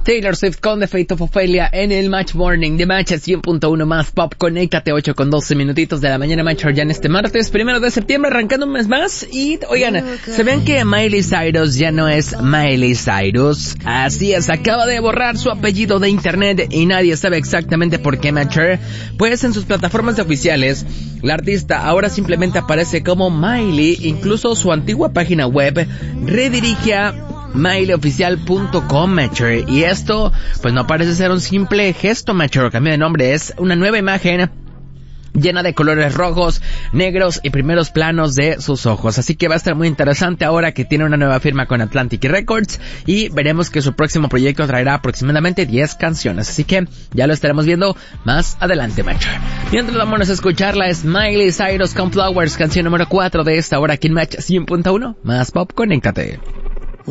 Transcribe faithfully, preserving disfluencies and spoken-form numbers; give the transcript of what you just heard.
Taylor Swift con The Fate of Ophelia en el Match Morning de Match cien punto uno más Pop. Conéctate, ocho con doce minutitos de la mañana, Match ya en este martes, primero de septiembre, arrancando un mes más. Y, oigan, ¿se ven que Miley Cyrus ya no es Miley Cyrus? Así es, acaba de borrar su apellido de internet y nadie sabe exactamente por qué, Match. Pues en sus plataformas oficiales, la artista ahora simplemente aparece como Miley, incluso su antigua página web redirige a miley oficial punto com, Matcher. Y esto, pues no parece ser un simple gesto, Matcher, o cambio de nombre, es una nueva imagen llena de colores rojos, negros y primeros planos de sus ojos. Así que va a estar muy interesante ahora que tiene una nueva firma con Atlantic Records y veremos que su próximo proyecto traerá aproximadamente diez canciones. Así que ya lo estaremos viendo más adelante, Match. Mientras vamos a escucharla es Miley Cyrus con Flowers, canción número cuatro de esta hora aquí en Match cien punto uno más Pop. Conéctate.